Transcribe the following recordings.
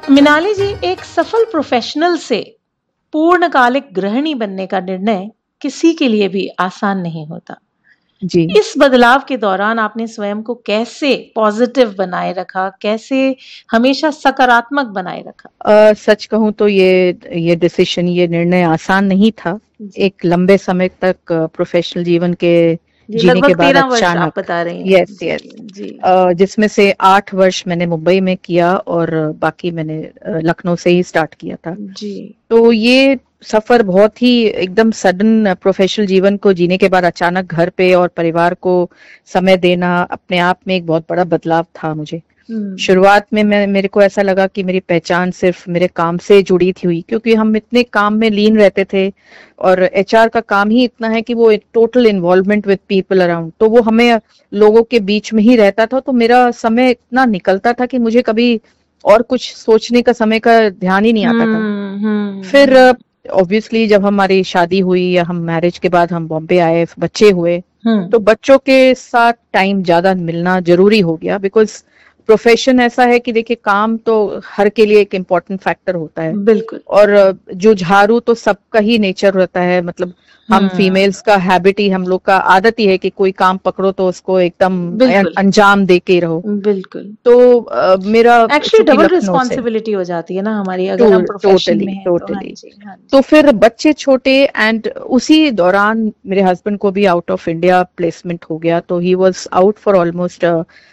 मिनाली जी, एक सफल प्रोफेशनल से पूर्णकालिक गृहिणी बनने का निर्णय किसी के लिए भी आसान नहीं होता। जी। इस बदलाव के दौरान आपने स्वयं को कैसे पॉजिटिव बनाए रखा, कैसे हमेशा सकारात्मक बनाए रखा? सच कहूँ तो ये डिसीजन, ये निर्णय आसान नहीं था। जी। एक लंबे समय तक प्रोफेशनल जीवन के जी, जीने के लगभग बाद 13 वर्ष आप अचानक, बता रही हैं। यस जी। यस, जी। जिसमें से 8 वर्ष मैंने मुंबई में किया और बाकी मैंने लखनऊ से ही स्टार्ट किया था। जी। तो ये सफर बहुत ही एकदम सडन, प्रोफेशनल जीवन को जीने के बाद अचानक घर पे और परिवार को समय देना अपने आप में एक बहुत बड़ा बदलाव था मुझे। शुरुआत में मेरे को ऐसा लगा कि मेरी पहचान सिर्फ मेरे काम से जुड़ी थी हुई, क्योंकि हम इतने काम में लीन रहते थे और एचआर का काम ही इतना है कि वो एक total involvement with people around, तो वो हमें लोगों के बीच में ही रहता था। तो मेरा समय इतना निकलता था कि मुझे कभी और कुछ सोचने का समय का ध्यान ही नहीं आता था। फिर ऑब्वियसली जब हमारी शादी हुई या हम मैरिज के बाद हम बॉम्बे आए, बच्चे हुए, तो बच्चों के साथ टाइम ज्यादा मिलना जरूरी हो गया। बिकॉज प्रोफेशन ऐसा है कि देखिए, काम तो हर के लिए एक इम्पोर्टेंट फैक्टर होता है। बिल्कुल। और जुझारू तो सबका ही नेचर रहता है। मतलब हम फीमेल्स का हैबिट ही, हम लोग का आदत ही है कि कोई काम पकड़ो तो उसको एकदम अंजाम दे के रहो। बिल्कुल। तो मेरा एक्चुअली डबल रिस्पॉन्सिबिलिटी हो जाती है ना हमारी, अगर हम प्रोफेशन में हैं तो। हाँ जी, हाँ जी। तो फिर बच्चे छोटे, एंड उसी दौरान मेरे हस्बैंड को भी आउट ऑफ इंडिया प्लेसमेंट हो गया। तो he was out for almost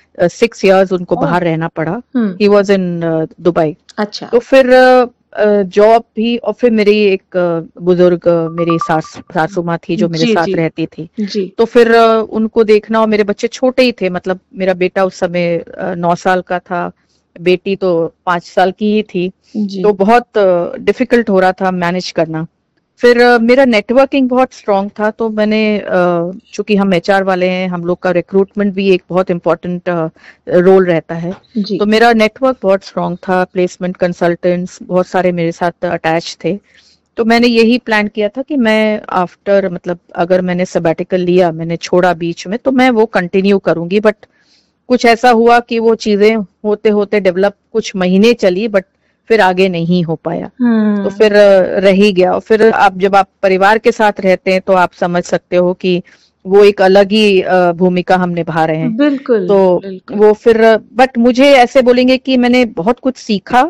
6 years, उनको बाहर रहना पड़ा। He was in Dubai. अच्छा। तो फिर जॉब भी, और फिर मेरी एक बुजुर्ग मेरी सासू माँ थी जो मेरे साथ रहती थी। जी। तो फिर उनको देखना, और मेरे बच्चे छोटे ही थे। मतलब मेरा बेटा उस समय 9 साल का था, बेटी तो 5 साल की ही थी। तो बहुत डिफिकल्ट हो रहा था मैनेज करना। फिर मेरा नेटवर्किंग बहुत स्ट्रांग था, तो मैंने चूंकि हम एचआर वाले हैं, हम लोग का रिक्रूटमेंट भी एक बहुत इम्पोर्टेंट रोल रहता है। तो मेरा नेटवर्क बहुत स्ट्रांग था, प्लेसमेंट कंसल्टेंट्स बहुत सारे मेरे साथ अटैच थे। तो मैंने यही प्लान किया था कि मैं आफ्टर, मतलब अगर मैंने सबैटिकल लिया, मैंने छोड़ा बीच में, तो मैं वो कंटिन्यू करूंगी। बट कुछ ऐसा हुआ कि वो चीजें होते होते डेवलप कुछ महीने चली, बट फिर आगे नहीं हो पाया। तो फिर रह ही गया। और फिर जब आप परिवार के साथ रहते हैं तो आप समझ सकते हो कि वो एक अलग ही भूमिका हम निभा रहे हैं। बिल्कुल। तो बिल्कुल। वो फिर, बट मुझे ऐसे बोलेंगे कि मैंने बहुत कुछ सीखा।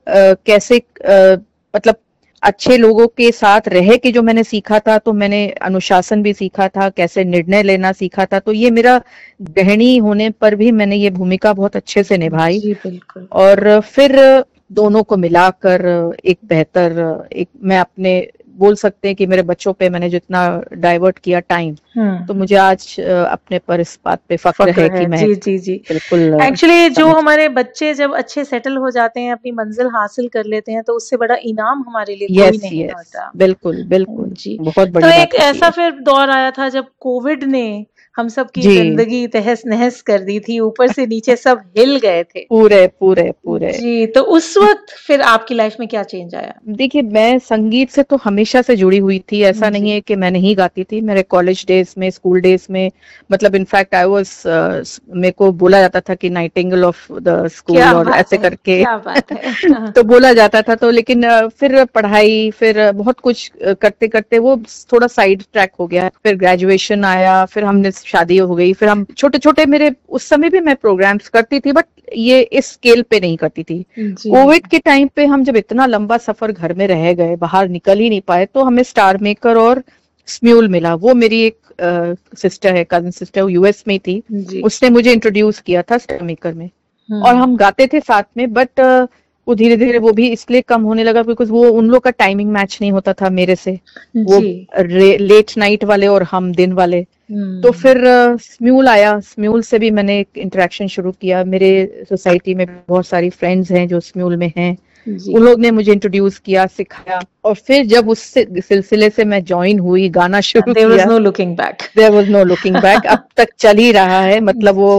कैसे मतलब अच्छे लोगों के साथ रह के जो मैंने सीखा था, तो मैंने अनुशासन भी सीखा था, कैसे निर्णय लेना सीखा था। तो ये मेरा गृहिणी होने पर भी मैंने ये भूमिका बहुत अच्छे से निभाई। जी बिल्कुल। और फिर दोनों को मिलाकर एक बेहतर, एक मैं अपने बोल सकते हैं कि मेरे बच्चों पे मैंने जितना डाइवर्ट किया टाइम, तो मुझे आज अपने पर इस बात पे फख्र है कि मैं जी बिल्कुल एक्चुअली जो हमारे बच्चे जब अच्छे सेटल हो जाते हैं, अपनी मंजिल हासिल कर लेते हैं, तो उससे बड़ा इनाम हमारे लिए कोई नहीं होता। बिल्कुल बिल्कुल जी। बहुत बड़ी तो बात एक ऐसा फिर दौर आया था जब कोविड ने हम सब की जिंदगी तहस नहस कर दी थी, ऊपर से नीचे सब हिल गए थे पूरे। जी। तो उस वक्त फिर आपकी लाइफ में क्या चेंज आया? देखिए, मैं संगीत से तो हमेशा से जुड़ी हुई थी। ऐसा नहीं है कि मैं नहीं गाती थी। मेरे कॉलेज डेज में, स्कूल डेज में, मतलब इनफैक्ट आई वाज, मेरे को बोला जाता था कि नाइटिंगेल ऑफ द स्कूल, और ऐसे करके क्या बात है। तो बोला जाता था। तो लेकिन फिर पढ़ाई, फिर बहुत कुछ करते करते वो थोड़ा साइड ट्रैक हो गया। फिर ग्रेजुएशन आया, फिर हमने शादी हो गई, फिर हम छोटे छोटे, मेरे उस समय भी मैं प्रोग्राम्स करती थी, बट ये इस स्केल पे नहीं करती थी। कोविड के टाइम पे हम जब इतना लंबा सफर घर में रह गए, बाहर निकल ही नहीं पाए, तो हमें स्टार मेकर और स्म्यूल मिला। वो मेरी एक सिस्टर है, कजन सिस्टर, वो यूएस में थी। उसने मुझे इंट्रोड्यूस किया था स्टार मेकर में, और हम गाते थे साथ में। बट वो धीरे धीरे वो भी इसलिए कम होने लगा बिकॉज वो, उन लोग का टाइमिंग मैच नहीं होता था मेरे से। वो लेट नाइट वाले और हम दिन वाले। तो फिर स्म्यूल आया। स्म्यूल से भी मैंने एक इंटरेक्शन शुरू किया। मेरे सोसाइटी में बहुत सारी फ्रेंड्स हैं जो स्म्यूल में हैं, उन लोग ने मुझे इंट्रोड्यूस किया, सिखाया। और फिर जब उस सिलसिले से मैं ज्वाइन हुई, गाना शुरू किया, there was no looking back. There was no looking back. अब तक चल ही रहा है। मतलब वो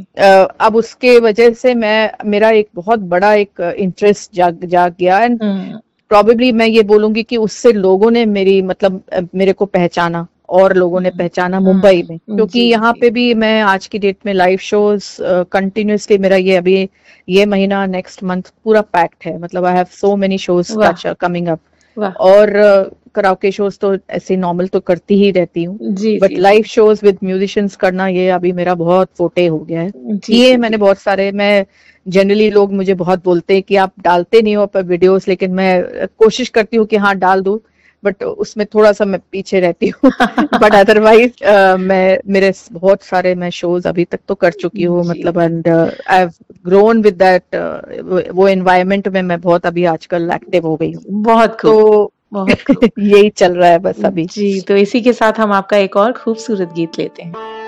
अब उसके वजह से मेरा एक बहुत बड़ा एक इंटरेस्ट जाग गया। एंड प्रॉबेबली मैं ये बोलूंगी कि उससे लोगों ने मेरी, मतलब मेरे को पहचाना, और लोगों ने पहचाना मुंबई में, क्योंकि यहाँ पे भी मैं आज की डेट में लाइव शोज कंटिन्यूअसली, मेरा ये अभी ये महीना नेक्स्ट मंथ पूरा पैक्ड है, मतलब I have so many shows coming up. और कराओके शोज तो ऐसे नॉर्मल तो करती ही रहती हूँ, but live shows with musicians करना ये अभी मेरा बहुत फोटे हो गया है। ये मैंने बहुत सारे, मैं जनरली लोग मुझे बहुत बोलते हैं कि आप डालते नहीं हो पर वीडियोस, लेकिन मैं कोशिश करती हूँ कि हाँ डाल दूं, बट उसमें थोड़ा सा मैं पीछे रहती हूँ। बट अदरवाइज मैं मेरे बहुत सारे मैं शोज अभी तक तो कर चुकी हूँ, मतलब and I have grown with that, वो एनवायरनमेंट में मैं बहुत अभी आजकल एक्टिव हो गई हूँ। बहुत खूब, बहुत खूब। यही चल रहा है बस अभी जी। तो इसी के साथ हम आपका एक और खूबसूरत गीत लेते हैं।